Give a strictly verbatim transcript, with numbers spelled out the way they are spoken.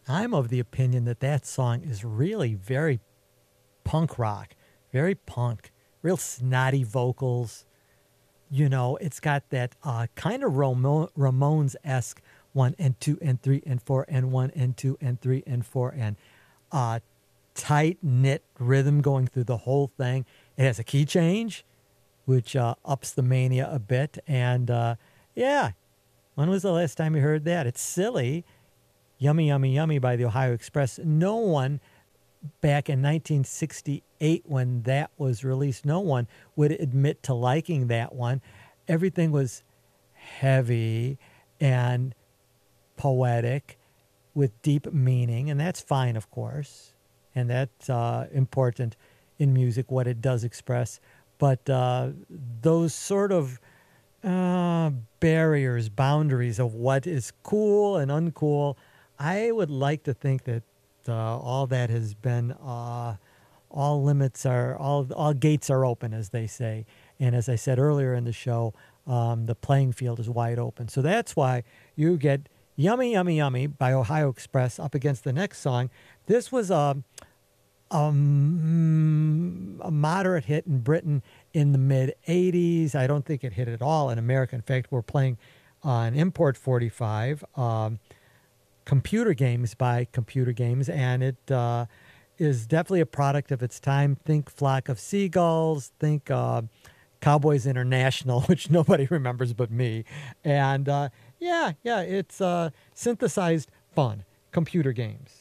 I'm of the opinion that that song is really very punk rock, very punk, real snotty vocals. You know, it's got that uh, kind of Ramo- Ramones-esque one and two and three and four and one and two and three and four and uh, tight knit rhythm going through the whole thing. It has a key change, which uh, ups the mania a bit. And uh, yeah, when was the last time you heard that? It's silly. Yummy, Yummy, Yummy by the Ohio Express. No one back in nineteen sixty-eight when that was released, no one would admit to liking that one. Everything was heavy and poetic with deep meaning, and that's fine, of course. And that's uh, important in music, what it does express. But uh, those sort of uh, barriers, boundaries of what is cool and uncool, I would like to think that uh, all that has been, uh, all limits are, all all gates are open, as they say. And as I said earlier in the show, um, the playing field is wide open. So that's why you get Yummy, Yummy, Yummy by Ohio Express up against the next song. This was a, um, a moderate hit in Britain in the mid eighties. I don't think it hit at all in America. In fact, we're playing on Import forty-five. Um, Computer Games by Computer Games, and it uh, is definitely a product of its time. Think Flock of Seagulls, think uh, Cowboys International, which nobody remembers but me. And uh, yeah, yeah, it's uh, synthesized fun. Computer Games.